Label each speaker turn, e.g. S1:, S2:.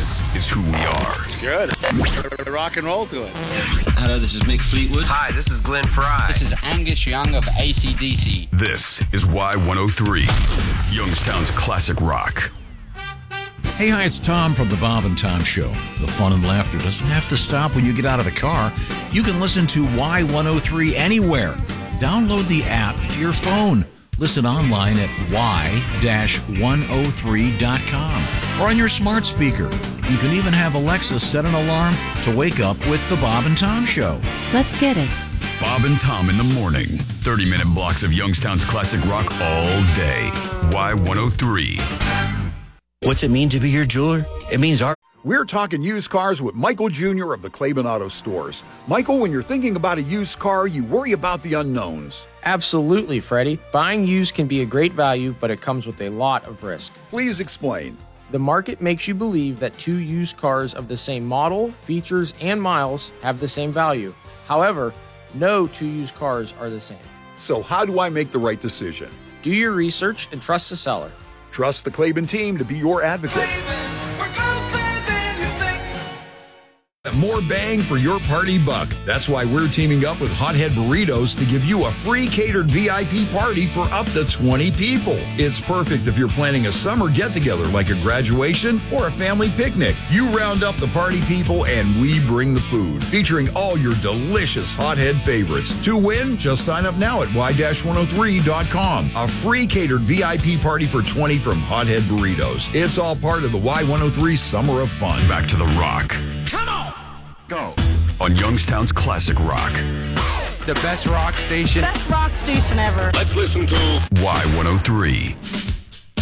S1: This is who we are.
S2: It's good. Rock and roll to it.
S3: Hello, this is Mick Fleetwood.
S4: Hi, this is Glenn Fry.
S5: This is Angus Young of AC/DC.
S1: This is Y103, Youngstown's classic rock.
S6: Hey, hi, it's Tom from the Bob and Tom Show. The fun and laughter doesn't have to stop when you get out of the car. You can listen to Y103 anywhere. Download the app to your phone. Listen online at y-103.com or on your smart speaker. You can even have Alexa set an alarm to wake up with the Bob and Tom Show.
S7: Let's get it.
S1: Bob and Tom in the morning. 30-minute blocks of Youngstown's classic rock all day. Y103.
S8: What's it mean to be your jeweler? It means our...
S9: We're talking used cars with Michael Jr. of the Claiborne Auto Stores. Michael, when you're thinking about a used car, you worry about the unknowns.
S10: Absolutely, Freddie. Buying used can be a great value, but it comes with a lot of risk.
S9: Please explain.
S10: The market makes you believe that two used cars of the same model, features, and miles have the same value. However, no two used cars are the same.
S9: So how do I make the right decision?
S10: Do your research and trust the seller.
S9: Trust the Claiborne team to be your advocate. More bang for your party buck. That's why we're teaming up with Hothead Burritos to give you a free catered VIP party for up to 20 people. It's perfect if you're planning a summer get-together like a graduation or a family picnic. You round up the party people and we bring the food, featuring all your delicious Hothead favorites. To win, just sign up now at y-103.com. A free catered VIP party for 20 from Hothead Burritos. It's all part of the Y103 Summer of Fun.
S1: Back to the rock.
S2: Come on!
S1: Go. On Youngstown's classic rock.
S5: The best rock station.
S7: Best rock station ever.
S1: Let's listen to Y103.